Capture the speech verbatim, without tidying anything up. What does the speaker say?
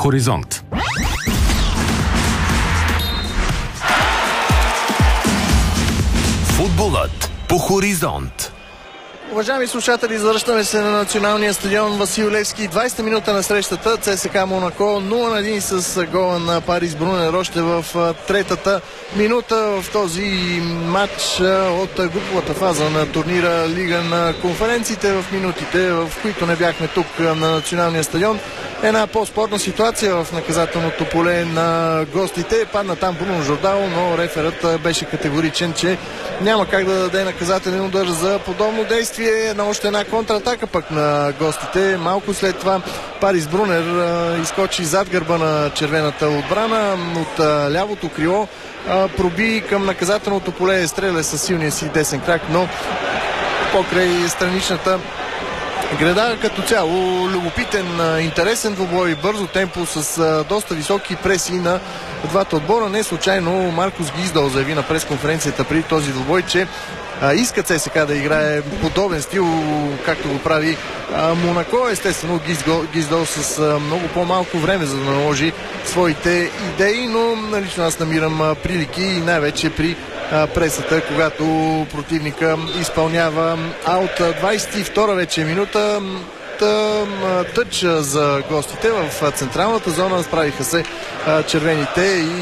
Хоризонт. Футболът по Хоризонт. Уважаеми слушатели, завръщаме се на националния стадион Васил Левски. двайсета минута на срещата. ЦСКА Монако нула на един с гола на Парис Брунер още в третата минута в този матч от груповата фаза на турнира Лига на конференциите. В минутите, в които не бяхме тук на националния стадион, една по-спорна ситуация в наказателното поле на гостите. Падна там Бруно Жордало, но реферът беше категоричен, че няма как да даде наказателен удар за подобно действие. На още една контратака пък на гостите. Малко след това Парис Брунер а, изкочи зад гърба на червената отбрана от а, лявото крило, а, проби към наказателното поле, стреля със силния си десен крак, но покрай страничната града. Като цяло любопитен, интересен двубой, бързо темпо с а, доста високи преси на двата отбора. Не случайно Маркус Гиздал заяви на пресконференцията преди този двубой, че а, иска ЦСКА да играе подобен стил, както го прави а, Монако. Естествено Гиздал, Гиздал с а, много по-малко време, за да наложи своите идеи, но лично аз намирам а, прилики и най-вече при а, пресата, когато противника изпълнява аут. двайсет и втора вече минута. Тъч за гостите в централната зона. Справиха се червените и